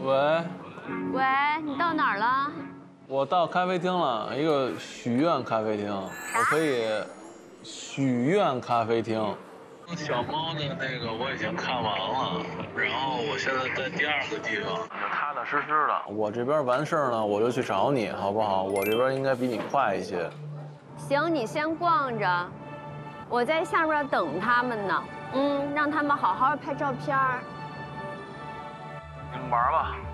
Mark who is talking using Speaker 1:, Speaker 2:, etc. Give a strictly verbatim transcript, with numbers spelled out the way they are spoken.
Speaker 1: 喂，
Speaker 2: 喂，你到哪儿了？
Speaker 1: 我到咖啡厅了，一个许愿咖啡厅，我可以许愿咖啡厅。小猫的那个我已经看完了，然后我现在在第二个地方，就踏踏实实的。我这边完事儿呢，我就去找你，好不好？我这边应该比你快一些。
Speaker 2: 行，你先逛着，我在下边等他们呢。嗯，让他们好好拍照片儿。
Speaker 1: 你们玩吧。